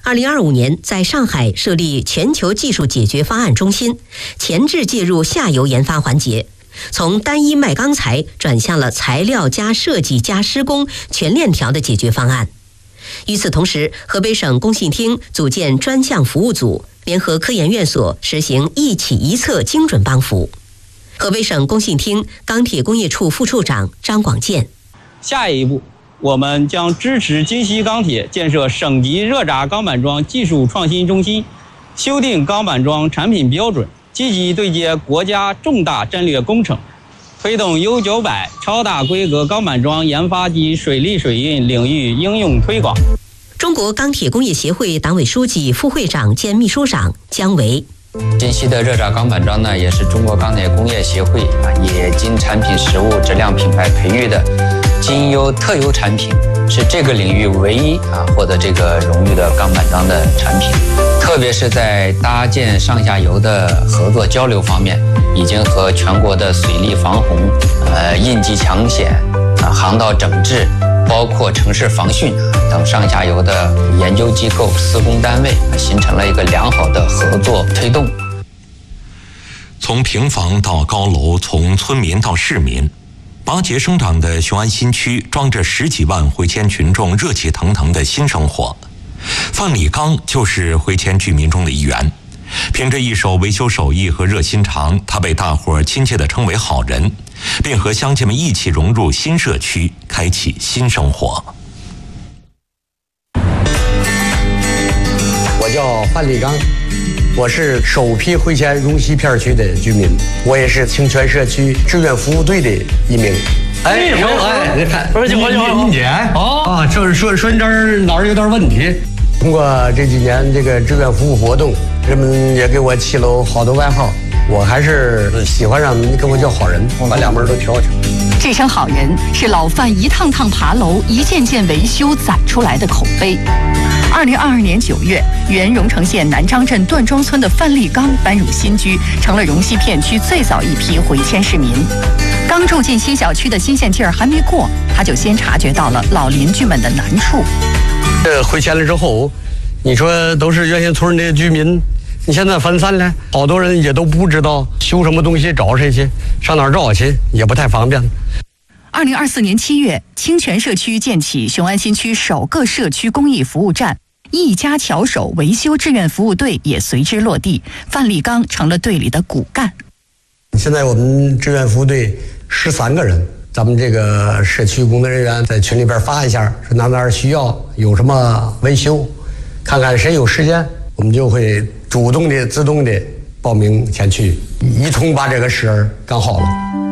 2025年在上海设立全球技术解决方案中心，前置介入下游研发环节，从单一卖钢材转向了材料加设计加施工全链条的解决方案。与此同时，河北省工信厅组建专项服务组，联合科研院所实行一起一策精准帮扶。河北省工信厅钢铁工业处副处长张广建： 下一步，我们将支持京西钢铁建设省级热轧钢板桩技术创新中心，修订钢板桩产品标准，积极对接国家重大战略工程，推动 U900 超大规格钢板桩研发及水利水运领域应用推广。 中国钢铁工业协会党委书记、副会长兼秘书长姜维： 京西的热轧钢板桩呢，也是中国钢铁工业协会冶金产品实物质量品牌培育的金优特优产品，是这个领域唯一获得这个荣誉的钢板桩的产品。特别是在搭建上下游的合作交流方面，已经和全国的水利防洪、应急抢险、航道整治，包括城市防汛等上下游的研究机构、施工单位形成了一个良好的合作推动。 从平房到高楼，从村民到市民，拔节生长的雄安新区装着10几万回迁群众热气腾腾的新生活。范立刚就是回迁居民中的一员，凭着一手维修手艺和热心肠，他被大伙儿亲切地称为好人，并和乡亲们一起融入新社区，开启新生活。 我叫范立刚，我是首批回迁荣西片区的居民，我也是清泉社区志愿服务队的一名。你看，不是您姐就是说你这儿哪儿有点问题。通过这几年这个志愿服务活动，人们也给我起了好多外号，我还是喜欢让你跟我叫好人，把两门都挑挑。 这声好人是老范一趟趟爬楼、一件件维修攒出来的口碑。2022年9月，原荣成县南张镇段庄村的范立刚搬入新居，成了荣西片区最早一批回迁市民。刚住进新小区的新鲜劲儿还没过，他就先察觉到了老邻居们的难处。 回迁了之后，你说都是原先村的居民，你现在分散了，好多人也都不知道修什么东西找谁去，上哪儿找去也不太方便。 2024年7月，清泉社区建起雄安新区首个社区公益服务站，一家巧手维修志愿服务队也随之落地，范立刚成了队里的骨干。 现在我们志愿服务队13个人，咱们这个社区工作人员在群里边发一下，说哪儿需要有什么维修，看看谁有时间，我们就会主动的、自动的报名前去，一同把这个事儿干好了。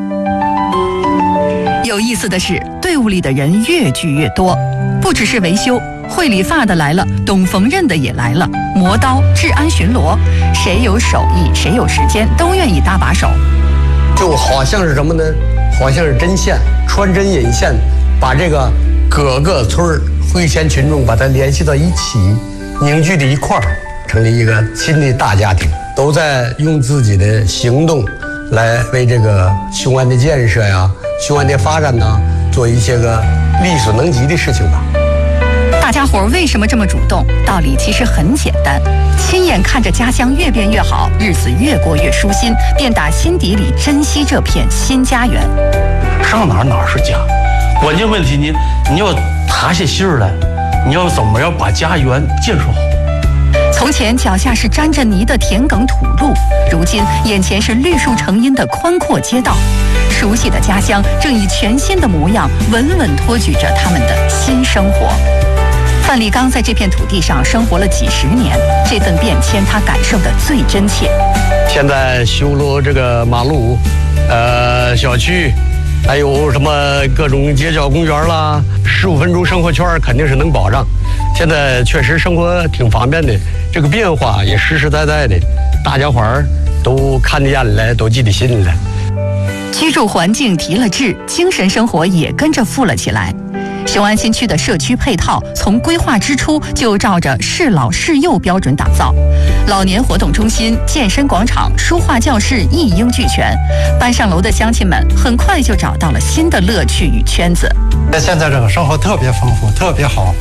有意思的是，队伍里的人越聚越多，不只是维修，会理发的来了，懂缝纫的也来了，磨刀、治安巡逻，谁有手艺，谁有时间，都愿意搭把手。 就好像是什么呢？好像是针线，穿针引线，把这个各个村回迁群众把它联系到一起，凝聚在一块儿，成立一个新的大家庭，都在用自己的行动来为这个雄安的建设呀、雄安的发展呢，做一些个力所能及的事情吧。 大家伙为什么这么主动？道理其实很简单，亲眼看着家乡越变越好，日子越过越舒心，便打心底里珍惜这片新家园。 上哪儿是家，关键问题你要踏下心儿来，你要怎么样把家园建设好。 从前脚下是沾着泥的田埂土路，如今眼前是绿树成荫的宽阔街道，熟悉的家乡正以全新的模样稳稳托举着他们的新生活。范立刚在这片土地上生活了几十年，这份变迁他感受的最真切。 现在修了这个马路，小区，还有什么各种街角公园啦，15分钟生活圈肯定是能保障。现在确实生活挺方便的，这个变化也实实在在的，大家伙儿都看得眼里来，都记得心里来。 居住环境提了质，精神生活也跟着富了起来。雄安新区的社区配套从规划之初就照着适老适幼标准打造，老年活动中心、健身广场、书画教室一应俱全。搬上楼的乡亲们很快就找到了新的乐趣与圈子。 现在这个生活特别丰富，特别好，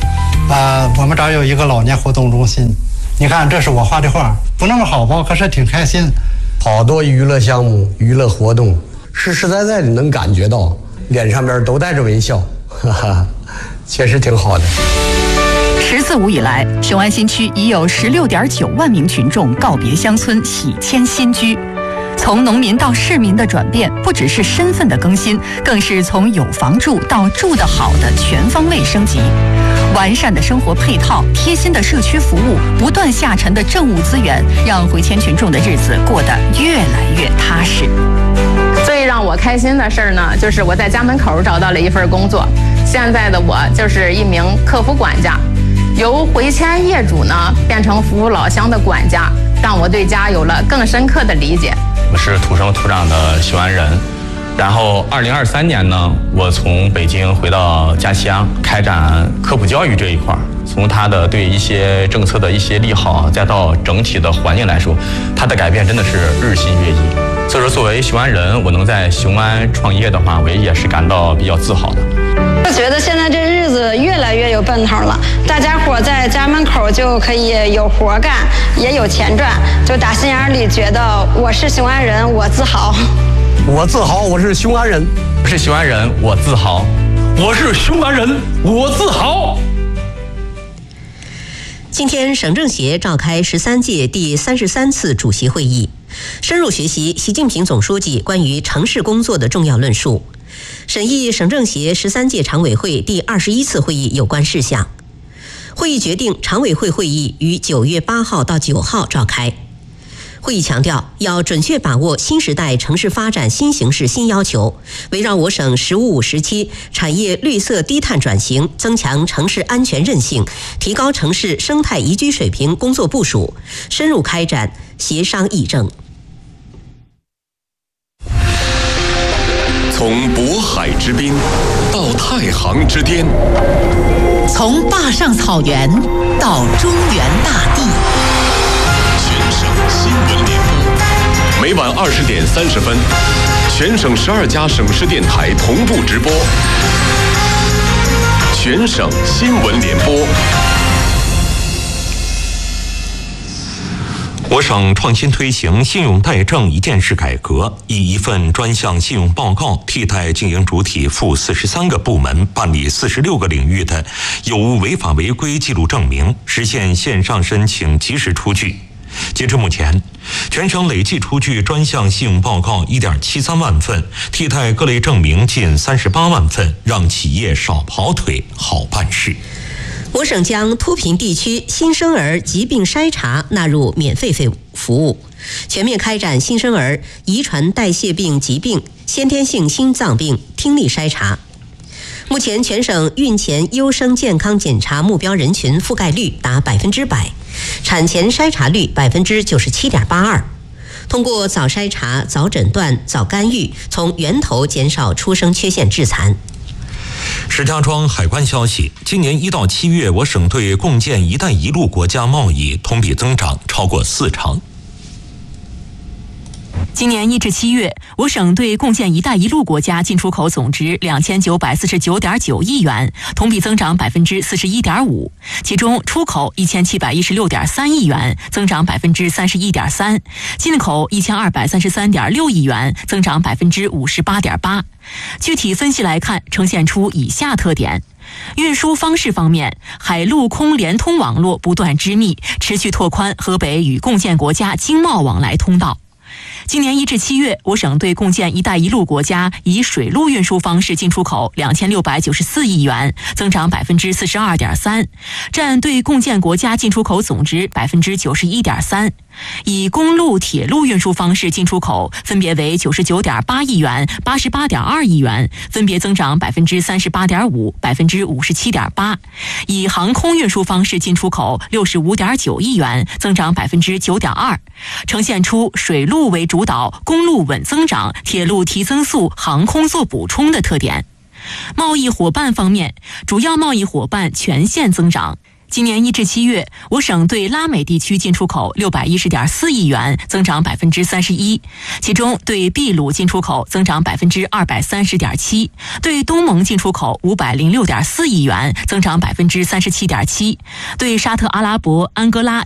我们这儿有一个老年活动中心，你看这是我画的画，不那么好吧，可是挺开心。 好多娱乐项目、娱乐活动，实实在在的能感觉到脸上面都带着微笑，哈哈，确实挺好的。 十四五以来，雄安新区已有16.9万名群众告别乡村，喜迁新居。从农民到市民的转变，不只是身份的更新，更是从有房住到住得好的全方位升级。完善的生活配套、贴心的社区服务、不断下沉的政务资源，让回迁群众的日子过得越来越踏实。 最让我开心的事儿呢，就是我在家门口找到了一份工作，现在的我就是一名客服管家，由回迁业主呢变成服务老乡的管家，让我对家有了更深刻的理解。 我是土生土长的雄安人，然后2023年呢，我从北京回到家乡，开展科普教育这一块儿，从它的对一些政策的一些利好，再到整体的环境来说，它的改变真的是日新月异。所以说，作为雄安人，我能在雄安创业的话，我也是感到比较自豪的。 我觉得现在这日子越来越有奔头了，大家伙在家门口就可以有活干，也有钱赚，就打心眼里觉得我是雄安人，我自豪。 我自豪，我是雄安人。 我是雄安人，我自豪。 我是雄安人，我自豪。 今天，省政协召开13届第33次主席会议，深入学习习近平总书记关于城市工作的重要论述，审议省政协13届常委会第21次会议有关事项。会议决定常委会会议于9月8号到9号召开。会议强调，要准确把握新时代城市发展新形势新要求，围绕我省“十五五”时期产业绿色低碳转型、增强城市安全韧性、提高城市生态宜居水平工作部署，深入开展协商议政。 从渤海之滨到太行之巅， 从坝上草原到中原大地。 全省新闻联播，每晚20点30分，全省12家省市电台同步直播。全省新闻联播。 我省创新推行信用贷证一件式改革，以一份专项信用报告替代经营主体赴43个部门办理46个领域的有无违法违规记录证明，实现线上申请及时出具。截至目前，全省累计出具专项信用报告1.73万份，替代各类证明近38万份，让企业少跑腿，好办事。 我省将脱贫地区新生儿疾病筛查纳入免费服务，全面开展新生儿遗传代谢病疾病、先天性心脏病听力筛查。目前，全省孕前优生健康检查目标人群覆盖率达100%，产前筛查率97.82%。通过早筛查、早诊断、早干预，从源头减少出生缺陷致残。 石家庄海关消息，今年1到7月，我省对共建“一带一路”国家贸易同比增长超过40%。 今年1至7月，我省对共建“一带一路”国家进出口总值2949.9亿元，同比增长41.5%。其中，出口1716.3亿元，增长31.3%；进口1233.6亿元，增长58.8%。具体分析来看，呈现出以下特点。运输方式方面，海陆空联通网络不断织密，持续拓宽河北与共建国家经贸往来通道。今年1至7月，我省对共建“一带一路”国家以水路运输方式进出口2694亿元，增长42.3%，占对共建国家进出口总值91.3%。以公路、铁路运输方式进出口分别为99.8亿元、88.2亿元，分别增长38.5%、57.8%。以航空运输方式进出口65.9亿元，增长9.2%，呈现出水路为主导、公路稳增长、铁路提增速、航空做补充的特点。贸易伙伴方面，主要贸易伙伴全线增长。 今年1至7月，我省对拉美地区进出口610.4亿元，增长31%，其中对秘鲁进出口增长230.7%，对东盟进出口506.4亿元，增长37.7%，对沙特阿拉伯、安哥拉